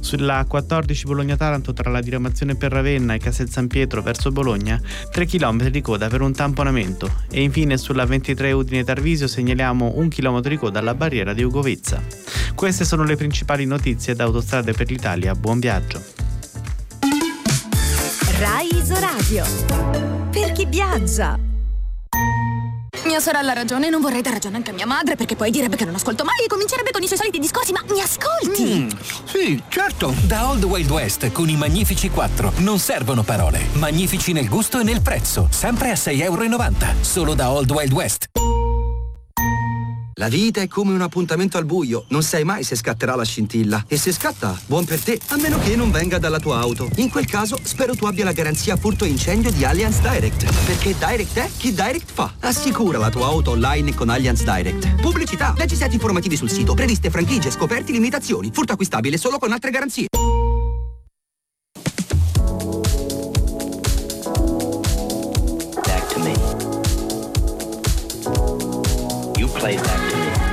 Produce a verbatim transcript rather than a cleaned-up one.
Sulla quattordici Bologna-Taranto tra la diramazione per Ravenna e Castel San Pietro verso Bologna, tre chilometri di coda per un tamponamento. E infine sulla ventitré Udine-Tarvisio segnaliamo un chilometro di coda alla barriera di Ugovezza. Queste sono le principali notizie da Autostrade per l'Italia. Buon viaggio. Rai Isoradio. Per chi viaggia. Mia sorella ha ragione, non vorrei dar ragione anche a mia madre, perché poi direbbe che non ascolto mai e comincerebbe con i suoi soliti discorsi. Ma mi ascolti? Mm, sì, certo. Da Old Wild West con i Magnifici quattro non servono parole. Magnifici nel gusto e nel prezzo, sempre a sei e novanta euro. Solo da Old Wild West. La vita è come un appuntamento al buio, non sai mai se scatterà la scintilla. E se scatta, buon per te, a meno che non venga dalla tua auto. In quel caso, spero tu abbia la garanzia furto e incendio di Allianz Direct. Perché Direct è chi Direct fa. Assicura la tua auto online con Allianz Direct. Pubblicità, leggi set informativi sul sito, previste franchigie, scoperti, limitazioni. Furto acquistabile solo con altre garanzie. Back to me. You played that.